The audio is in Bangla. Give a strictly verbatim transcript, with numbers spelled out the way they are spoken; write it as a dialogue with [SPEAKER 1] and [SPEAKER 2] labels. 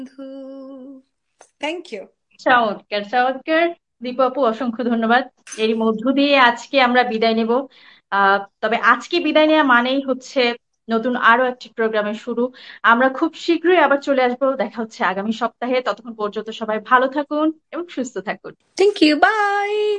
[SPEAKER 1] Thank you.
[SPEAKER 2] চমৎকার চমৎকার। দীপু আপু, অসংখ্য ধন্যবাদ। এরই মধ্য দিয়ে আজকে আমরা বিদায় নেব। আহ তবে আজকে বিদায় নেওয়া মানেই হচ্ছে নতুন আরো একটি প্রোগ্রামের শুরু। আমরা খুব শীঘ্রই আবার চলে আসবো, দেখা হচ্ছে আগামী সপ্তাহে। ততক্ষণ পর্যন্ত সবাই ভালো থাকুন এবং সুস্থ থাকুন।
[SPEAKER 1] Thank you, by.